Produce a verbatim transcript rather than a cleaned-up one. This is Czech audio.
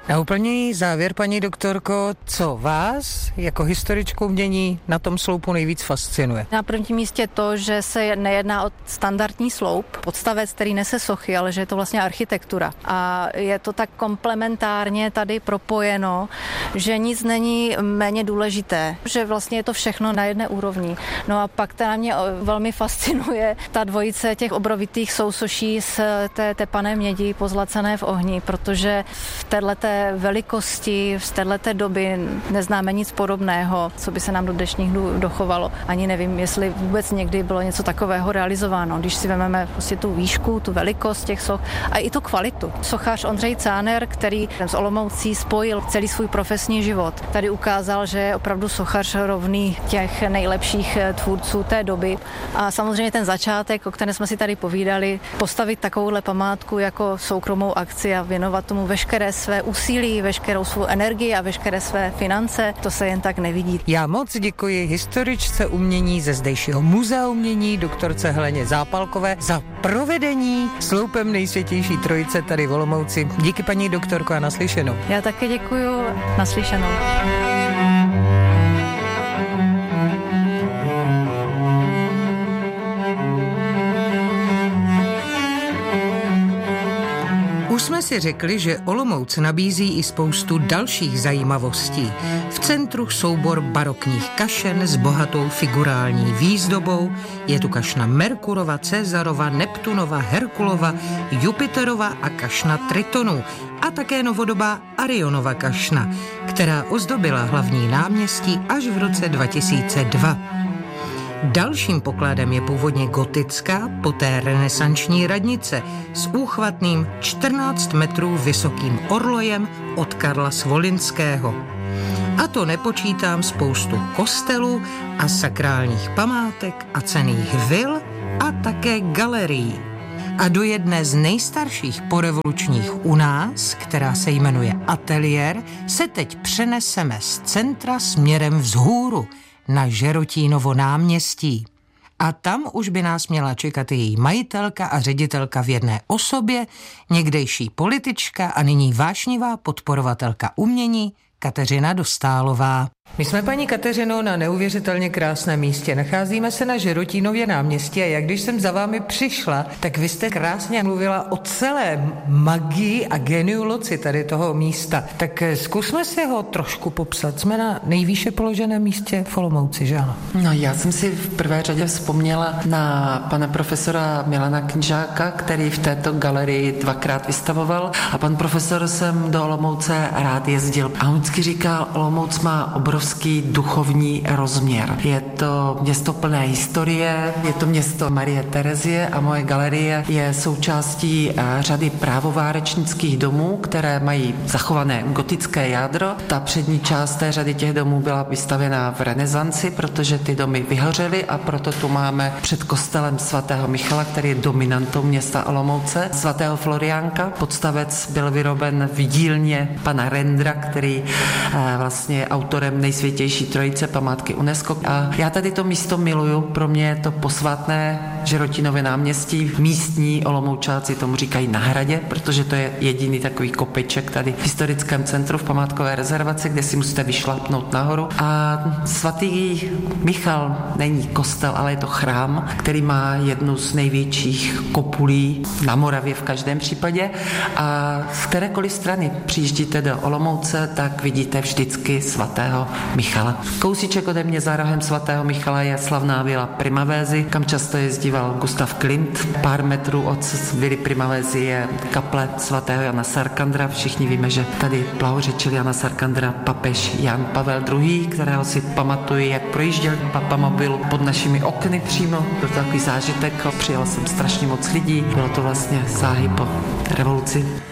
Na úplný závěr, paní doktorko, co vás jako historičku umění na tom sloupu nejvíc fascinuje? Na prvním místě to, že se nejedná o standardní sloup, podstavec, který nese sochy, ale že je to vlastně architektura. A je to tak komplementárně tady propojeno, že nic není méně důležité, že vlastně je to všechno na jedné úrovni. No a pak teda mě velmi fascinuje ta dvojice těch obrovitých sousoší z té tepané mědi pozlacené v ohni, protože v téhleté velikosti, z téhleté doby neznáme nic podobného, co by se nám do dnešních dnů dochovalo. Ani nevím, jestli vůbec někdy bylo něco takového realizováno. Když si vezmeme prostě tu výšku, tu velikost těch soch a i tu kvalitu. Sochař Ondřej Cáner, který z Olomoucí spojil celý svůj profesní život, tady ukázal, že je opravdu sochař rovný těch nejlepších tvůrců té doby. A samozřejmě ten začátek, o kterém jsme si tady povídali, postavit takovouhle památku jako soukromou akci a věnovat tomu veškeré své úsilí, veškerou svou energii a veškeré své finance, to se jen tak nevidí. Já moc děkuji historičce umění ze zdejšího muzea umění, doktorce Heleně Zápalkové, za provedení sloupem Nejsvětější trojice tady v Olomouci. Díky, paní doktorko, a naslyšenou. Já také děkuju, naslyšenou. Už jsme si řekli, že Olomouc nabízí i spoustu dalších zajímavostí. V centru soubor barokních kašen s bohatou figurální výzdobou. Je tu kašna Merkurova, Cezarova, Neptunova, Herkulova, Jupiterova a kašna Tritonu. A také novodobá Arionova kašna, která ozdobila hlavní náměstí až v roce dva tisíce dva. Dalším pokladem je původně gotická, poté renesanční radnice s úchvatným čtrnáct metrů vysokým orlojem od Karla Svolinského. A to nepočítám spoustu kostelů a sakrálních památek a cenných vil a také galerií. A do jedné z nejstarších porevolučních u nás, která se jmenuje Ateliér, se teď přeneseme z centra směrem vzhůru na Žerotínovo náměstí. A tam už by nás měla čekat její majitelka a ředitelka v jedné osobě, někdejší politička a nyní vášnivá podporovatelka umění Kateřina Dostálová. My jsme, paní Kateřino, na neuvěřitelně krásném místě. Nacházíme se na Žerotínově náměstí a jak když jsem za vámi přišla, tak vy jste krásně mluvila o celé magii a geniu loci tady toho místa. Tak zkusme si ho trošku popsat. Jsme na nejvýše položeném místě v Olomouci, že ano? No, já jsem si v prvé řadě vzpomněla na pana profesora Milana Knížáka, který v této galerii dvakrát vystavoval, a pan profesor sem do Olomouce rád jezdil. A on vždycky říkal, Olomouc má obrovský duchovní rozměr. Je to město plné historie, je to město Marie Terezie a moje galerie je součástí řady právovárečnických domů, které mají zachované gotické jádro. Ta přední část té řady těch domů byla vystavěna v renesanci, protože ty domy vyhořely, a proto tu máme před kostelem svatého Michala, který je dominantou města Olomouce, svatého Floriánka. Podstavec byl vyroben v dílně pana Rendra, který vlastně je autorem Nejsvětější trojice památky UNESCO. A já tady to místo miluju, pro mě je to posvátné Žerotínově náměstí. Místní Olomoučáci tomu říkají na hradě, protože to je jediný takový kopeček tady v historickém centru v památkové rezervaci, kde si musíte vyšlápnout nahoru. A svatý Michal není kostel, ale je to chrám, který má jednu z největších kopulí na Moravě v každém případě. A z kterékoliv strany přijíždíte do Olomouce, tak vidíte vždycky svatého Michala. Kousíček ode mě za rohem svatého Michala je slavná vila Primavézy, kam často jezdíval Gustav Klimt. Pár metrů od vily Primavézy je kaple svatého Jana Sarkandra. Všichni víme, že tady blahořečil Jana Sarkandra papež Jan Pavel druhý., kterého si pamatuju, jak projížděl papamobil pod našimi okny přímo. Byl to takový zážitek, přijel jsem strašně moc lidí. Bylo to vlastně záhy po revoluci.